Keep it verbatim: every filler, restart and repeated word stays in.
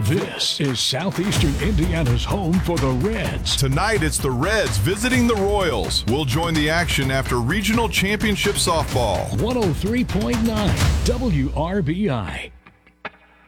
This is Southeastern Indiana's home for the Reds. Tonight, it's the Reds visiting the Royals. We'll join the action after Regional Championship Softball. one oh three point nine W R B I.